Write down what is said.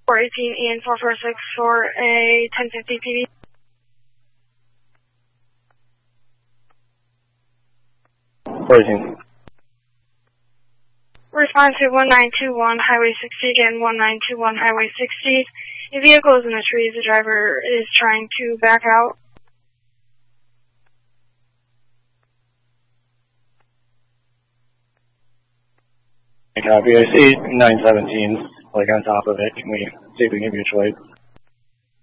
418 Ian 446 for a 1050 PD. Respond to 1921 Highway 60, again 1921 Highway 60. The vehicle is in the trees. The driver is trying to back out. Copy. I see 917 like on top of it. Can we see if we can mutuate?